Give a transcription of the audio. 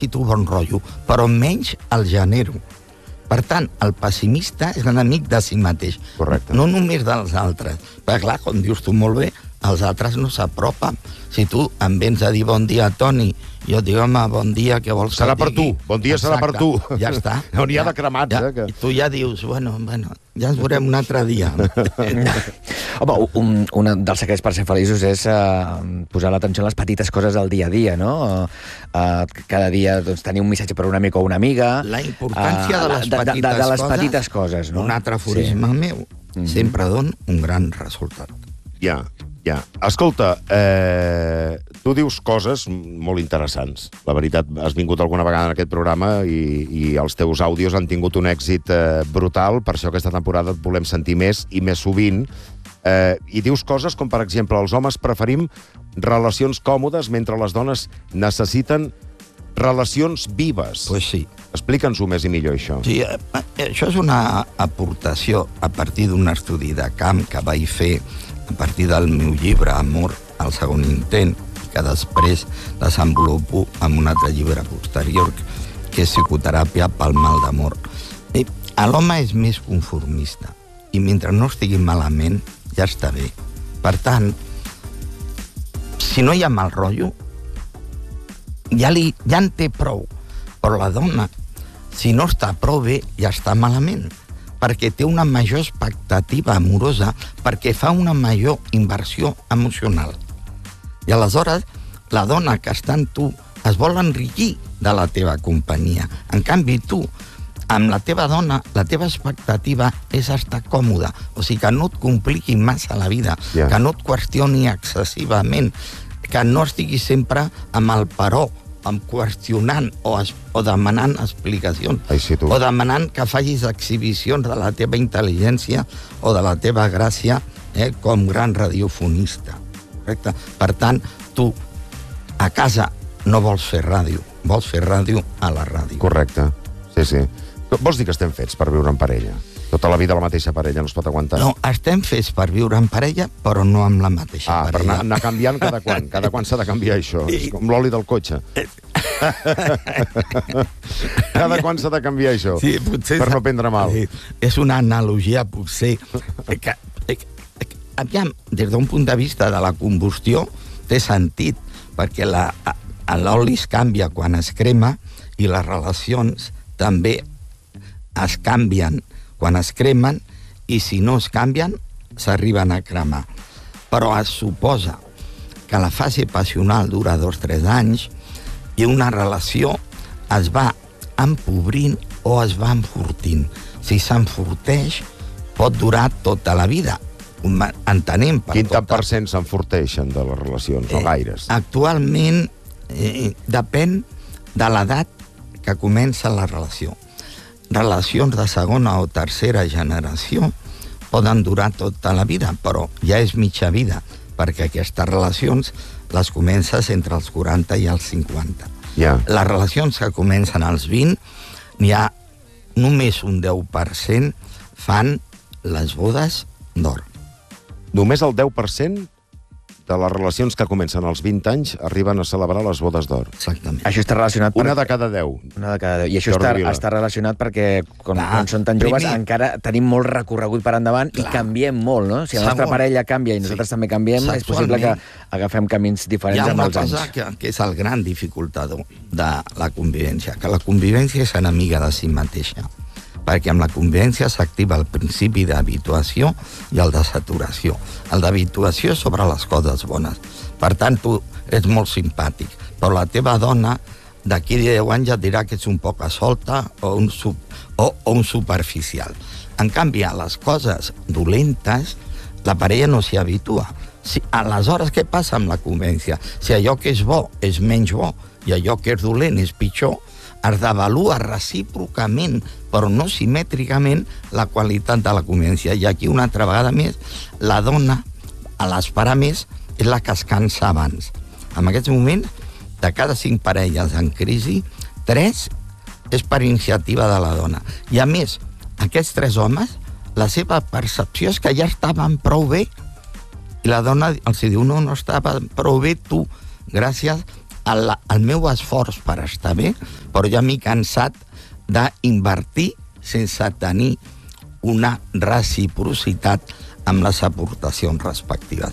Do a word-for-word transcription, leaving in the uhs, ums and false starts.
necessito bon rotllo, però menys el genero. Per tant, el pessimista és l'enemic de si mateix. Correcte. No només dels altres. Perquè, clar, com dius tu molt bé, els altres no s'apropen. Si tu em vens a dir bon dia, Toni, jo et dic, home, bon dia, què vols serà que per tu, digui? bon dia serà per tu. Ja està. N'hi ha de cremats, ja, eh? Que... I tu ja dius, bueno, bueno, ja ens veurem un altre dia. Home, un, un dels secrets per ser feliços és uh, posar l'atenció en les petites coses del dia a dia, no? Uh, uh, cada dia doncs, tenir un missatge per un amic o una amiga. La importància uh, de, les de, de, de, de les coses, petites coses, no? Un altre aforisme sí. meu, mm-hmm. sempre don un gran resultat. Ja, ja. Escolta, eh, tu dius coses molt interessants. La veritat, has vingut alguna vegada en aquest programa i, i els teus àudios han tingut un èxit eh, brutal, per això aquesta temporada et volem sentir més i més sovint. Eh, I dius coses com, per exemple, els homes preferim relacions còmodes mentre les dones necessiten relacions vives. Pues sí. Explica'ns-ho més i millor, això. Sí, eh, això és una aportació a partir d'un estudi de camp que vaig fer a partir del meu llibre Amor al segon intent, que després desenvolupo amb un altre llibre posterior, que és Psicoteràpia pel mal d'amor. L'home és més conformista, i mentre no estigui malament, ja està bé. Per tant, si no hi ha mal rotllo, ja, li, ja en té prou. Però la dona, si no està prou bé, ja està malament, perquè té una major expectativa amorosa, perquè fa una major inversió emocional. I aleshores, la dona que està en tu es vol enriquir de la teva companyia. En canvi, tu, amb la teva dona, la teva expectativa és estar còmoda, o sigui, que no et compliqui massa la vida, yeah. que no et qüestioni excessivament, que no estiguis sempre amb el però, amb qüestionant o, es, o demanant explicacions, Ai, sí, tu. o demanant que facis exhibicions de la teva intel·ligència o de la teva gràcia eh, com gran radiofonista. Correcte? Per tant, tu a casa no vols fer ràdio, vols fer ràdio a la ràdio. Correcte, sí, sí. Vols dir que estem fets per viure en parella? Tota la vida la mateixa parella no es pot aguantar? No, estem fets per viure en parella, però no amb la mateixa ah, parella. Ah, per anar, anar canviant cada quan? Cada quan s'ha de canviar això? És com l'oli del cotxe. Cada quan s'ha de canviar això? Sí, potser... Per no prendre mal. Sí, és una analogia, potser, que, que, que aviam, des d'un punt de vista de la combustió, té sentit, perquè la, l'oli es canvia quan es crema i les relacions també es canvien quan es cremen, i si no es canvien, s'arriben a cremar. Però es suposa que la fase passional dura dos o tres anys i una relació es va empobrint o es va enfortint. Si s'enforteix, pot durar tota la vida. Entenem per Quin tant tota... per cent s'enforteixen de les relacions? No eh, gaires. Actualment, eh, depèn de l'edat que comença la relació. Relacions de segona o tercera generació poden durar tota la vida, però ja és mitja vida, perquè aquestes relacions les comences entre els quaranta i els cinquanta. Yeah. Les relacions que comencen als vint, n'hi ha només un deu per cent fan les bodes d'or. Només el deu per cent de les relacions que comencen als vint anys arriben a celebrar les bodes d'or. Exactament. Això està relacionat... Una per... de cada deu. Una de cada deu. I això està, està relacionat perquè, quan, Clar, quan són tan joves, primer... encara tenim molt recorregut per endavant. Clar. I canviem molt, no? Si la nostra Segon. parella canvia i nosaltres sí. també canviem, és possible que agafem camins diferents amb els anys. Hi ha una cosa que, que és el gran dificultador de la convivència, que la convivència és enemiga de si mateixa, perquè amb la convivència s'activa el principi d'habituació i el de saturació. El d'habituació és sobre les coses bones. Per tant, tu ets molt simpàtic, però la teva dona d'aquí a deu anys et dirà que ets un poc solta o un, sub, o, o un superficial. En canvi, a les coses dolentes, la parella no s'hi habitua. Si, aleshores, què passa amb la convivència? Si allò que és bo és menys bo i allò que és dolent és pitjor, es devalua recíprocament, però no simètricament, la qualitat de la convivència. I aquí, una altra vegada més, la dona, a l'esperar més, és la que es cansa abans. En aquests moments, de cada cinc parelles en crisi, tres és per iniciativa de la dona. I a més, aquests tres homes, la seva percepció és que ja estaven prou bé. I la dona els diu, no, no estava prou bé tu, gràcies el, el meu esforç per estar bé, però ja m'he cansat d'invertir sense tenir una reciprocitat amb les aportacions respectives.